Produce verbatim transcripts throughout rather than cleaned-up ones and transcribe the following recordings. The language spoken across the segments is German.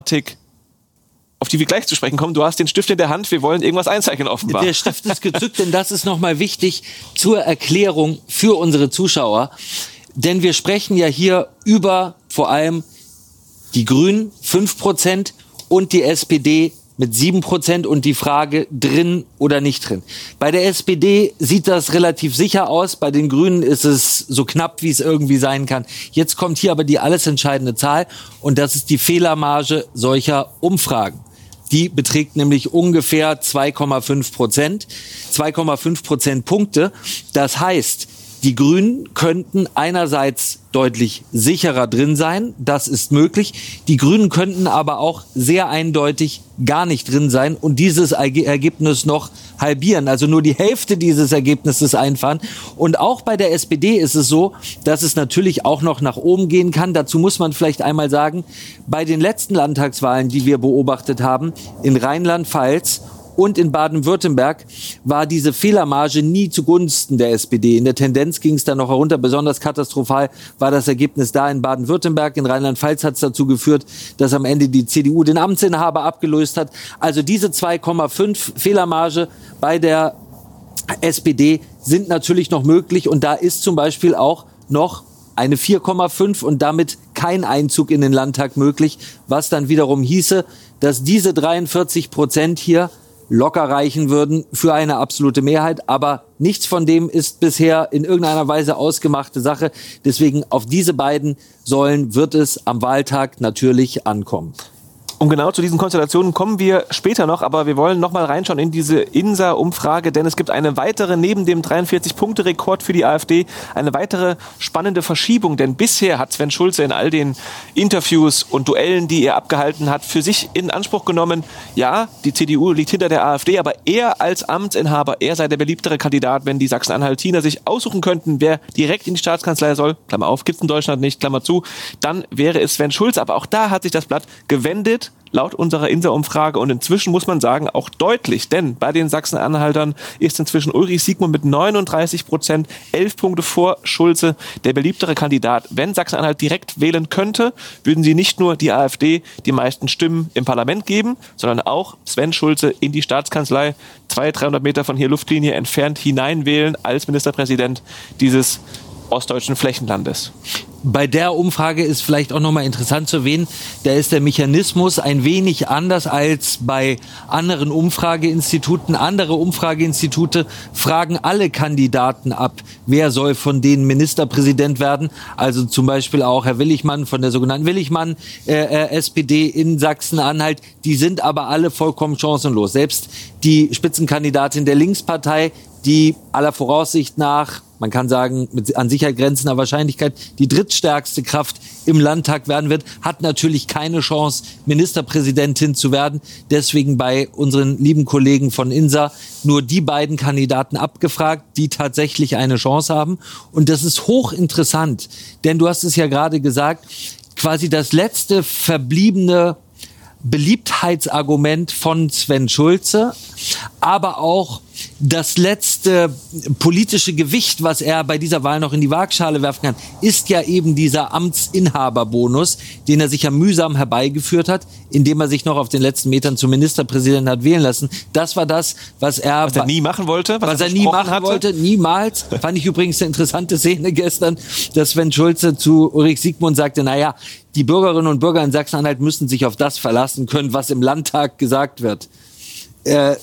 auf die wir gleich zu sprechen kommen. Du hast den Stift in der Hand, wir wollen irgendwas einzeichnen offenbar. Der Stift ist gezückt, denn das ist nochmal wichtig zur Erklärung für unsere Zuschauer. Denn wir sprechen ja hier über vor allem die Grünen, fünf Prozent, und die S P D mit sieben Prozent und die Frage, drin oder nicht drin. Bei der S P D sieht das relativ sicher aus, bei den Grünen ist es so knapp, wie es irgendwie sein kann. Jetzt kommt hier aber die alles entscheidende Zahl, und das ist die Fehlermarge solcher Umfragen. Die beträgt nämlich ungefähr zwei Komma fünf Prozent, zwei Komma fünf Prozentpunkte. Das heißt, die Grünen könnten einerseits deutlich sicherer drin sein, das ist möglich. Die Grünen könnten aber auch sehr eindeutig gar nicht drin sein und dieses Ergebnis noch halbieren, also nur die Hälfte dieses Ergebnisses einfahren. Und auch bei der S P D ist es so, dass es natürlich auch noch nach oben gehen kann. Dazu muss man vielleicht einmal sagen, bei den letzten Landtagswahlen, die wir beobachtet haben, in Rheinland-Pfalz und in Baden-Württemberg, war diese Fehlermarge nie zugunsten der S P D. In der Tendenz ging es dann noch herunter. Besonders katastrophal war das Ergebnis da in Baden-Württemberg. In Rheinland-Pfalz hat es dazu geführt, dass am Ende die C D U den Amtsinhaber abgelöst hat. Also diese zwei Komma fünf Fehlermarge bei der S P D sind natürlich noch möglich. Und da ist zum Beispiel auch noch eine vier Komma fünf und damit kein Einzug in den Landtag möglich. Was dann wiederum hieße, dass diese dreiundvierzig Prozent hier locker reichen würden für eine absolute Mehrheit. Aber nichts von dem ist bisher in irgendeiner Weise ausgemachte Sache. Deswegen auf diese beiden Säulen wird es am Wahltag natürlich ankommen. Um genau zu diesen Konstellationen kommen wir später noch, aber wir wollen noch mal reinschauen in diese INSA-Umfrage, denn es gibt eine weitere, neben dem dreiundvierzig-Punkte-Rekord für die AfD, eine weitere spannende Verschiebung, denn bisher hat Sven Schulze in all den Interviews und Duellen, die er abgehalten hat, für sich in Anspruch genommen, ja, die C D U liegt hinter der AfD, aber er als Amtsinhaber, er sei der beliebtere Kandidat, wenn die Sachsen-Anhaltiner sich aussuchen könnten, wer direkt in die Staatskanzlei soll, Klammer auf, gibt's in Deutschland nicht, Klammer zu, dann wäre es Sven Schulze, aber auch da hat sich das Blatt gewendet, laut unserer INSA-Umfrage, und inzwischen muss man sagen, auch deutlich, denn bei den Sachsen-Anhaltern ist inzwischen Ulrich Siegmund mit neununddreißig Prozent, elf Punkte vor Schulze, der beliebtere Kandidat. Wenn Sachsen-Anhalt direkt wählen könnte, würden sie nicht nur die AfD die meisten Stimmen im Parlament geben, sondern auch Sven Schulze in die Staatskanzlei, zweihundert, dreihundert Meter von hier Luftlinie entfernt, hineinwählen als Ministerpräsident dieses ostdeutschen Flächenlandes. Bei der Umfrage ist vielleicht auch nochmal interessant zu erwähnen, da ist der Mechanismus ein wenig anders als bei anderen Umfrageinstituten. Andere Umfrageinstitute fragen alle Kandidaten ab, wer soll von denen Ministerpräsident werden. Also zum Beispiel auch Herr Willigmann von der sogenannten Willigmann äh, äh, S P D in Sachsen-Anhalt. Die sind aber alle vollkommen chancenlos. Selbst die Spitzenkandidatin der Linkspartei, die aller Voraussicht nach, man kann sagen, mit an Sicherheit grenzender Wahrscheinlichkeit die drittstärkste Kraft im Landtag werden wird, hat natürlich keine Chance, Ministerpräsidentin zu werden. Deswegen bei unseren lieben Kollegen von INSA nur die beiden Kandidaten abgefragt, die tatsächlich eine Chance haben. Und das ist hochinteressant, denn du hast es ja gerade gesagt, quasi das letzte verbliebene Beliebtheitsargument von Sven Schulze, aber auch das letzte politische Gewicht, was er bei dieser Wahl noch in die Waagschale werfen kann, ist ja eben dieser Amtsinhaberbonus, den er sich ja mühsam herbeigeführt hat, indem er sich noch auf den letzten Metern zum Ministerpräsidenten hat wählen lassen. Das war das, was er, was er nie machen wollte, was, was er, er nie machen hatte. wollte, niemals. Fand ich übrigens eine interessante Szene gestern, dass Sven Schulze zu Ulrich Siegmund sagte, naja, die Bürgerinnen und Bürger in Sachsen-Anhalt müssen sich auf das verlassen können, was im Landtag gesagt wird. Äh,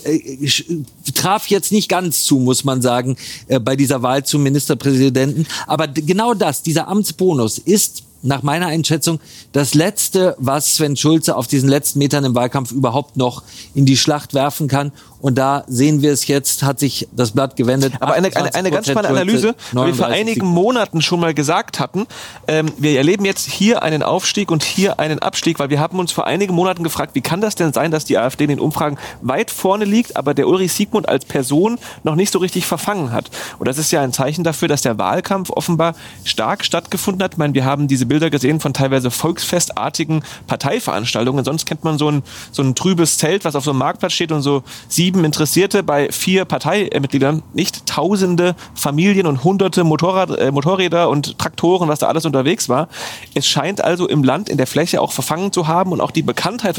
traf jetzt nicht ganz zu, muss man sagen, äh, bei dieser Wahl zum Ministerpräsidenten. Aber d- genau das, dieser Amtsbonus ist nach meiner Einschätzung das Letzte, was Sven Schulze auf diesen letzten Metern im Wahlkampf überhaupt noch in die Schlacht werfen kann. Und da sehen wir es jetzt, hat sich das Blatt gewendet. Aber eine, eine, eine ganz spannende Analyse, weil wir vor einigen Monaten schon mal gesagt hatten, ähm, wir erleben jetzt hier einen Aufstieg und hier einen Abstieg, weil wir haben uns vor einigen Monaten gefragt, wie kann das denn sein, dass die AfD in den Umfragen weit vorne liegt, aber der Ulrich Siegmund als Person noch nicht so richtig verfangen hat. Und das ist ja ein Zeichen dafür, dass der Wahlkampf offenbar stark stattgefunden hat. Ich meine, wir haben diese Bilder gesehen von teilweise volksfestartigen Parteiveranstaltungen. Sonst kennt man so ein, so ein trübes Zelt, was auf so einem Marktplatz steht und so sieben Interessierte bei vier Parteimitgliedern. Nicht tausende Familien und hunderte Motorrad, äh, Motorräder und Traktoren, was da alles unterwegs war. Es scheint also im Land in der Fläche auch verfangen zu haben und auch die Bekanntheit